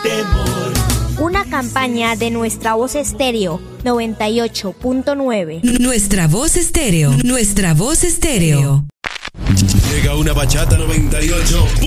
temor. Una campaña de Nuestra Voz Estéreo 98.9. Nuestra Voz Estéreo. Nuestra Voz Estéreo. Llega una bachata 98.